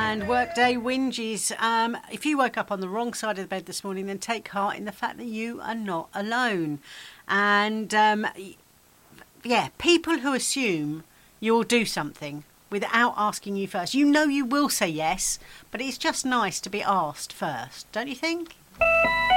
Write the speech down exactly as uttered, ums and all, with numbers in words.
and Workday Whinges. Um, if you woke up on the wrong side of the bed this morning, then take heart in the fact that you are not alone. And um, yeah, people who assume you'll do something without asking you first. You know you will say yes, but it's just nice to be asked first, don't you think?